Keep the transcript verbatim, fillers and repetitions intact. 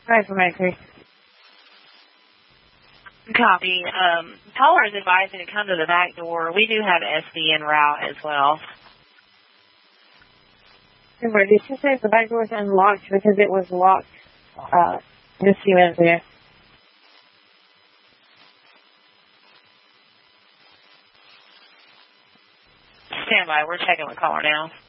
Right for Mercury. Copy. Um, caller is advising to come to the back door. We do have S D en route as well. Remember, did you say the back door is unlocked because it was locked uh, just a few minutes ago? Stand by. We're checking with caller now.